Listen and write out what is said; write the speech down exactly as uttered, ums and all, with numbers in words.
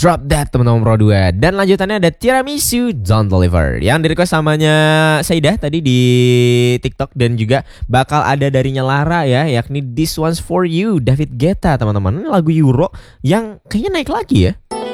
Drop That teman-teman Pro dua. Dan lanjutannya ada Tiramisu Don't Deliver yang di request samanya Saidah tadi di TikTok. Dan juga bakal ada darinya Lara ya, yakni This One's For You David Guetta teman-teman. Ini lagu Euro yang kayaknya naik lagi ya.